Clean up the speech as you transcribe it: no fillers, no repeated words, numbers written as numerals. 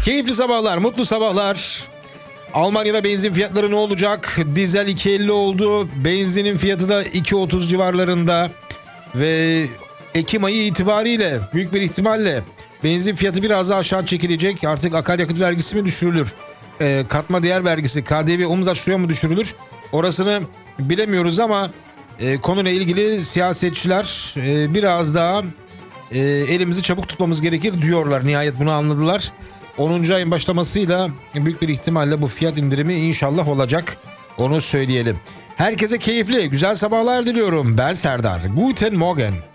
Keyifli sabahlar, mutlu sabahlar. Almanya'da benzin fiyatları ne olacak? Dizel 2.50 oldu. Benzinin fiyatı da 2.30 civarlarında. Ve Ekim ayı itibariyle büyük bir ihtimalle benzin fiyatı biraz daha aşağı çekilecek. Artık akaryakıt vergisi mi düşürülür? Katma değer vergisi, KDV omuz mu düşürülür? Orasını bilemiyoruz ama konuyla ilgili siyasetçiler biraz daha elimizi çabuk tutmamız gerekir diyorlar. Nihayet bunu anladılar. 10. ayın başlamasıyla büyük bir ihtimalle bu fiyat indirimi inşallah olacak. Onu söyleyelim. Herkese keyifli, güzel sabahlar diliyorum. Ben Serdar. Guten Morgen.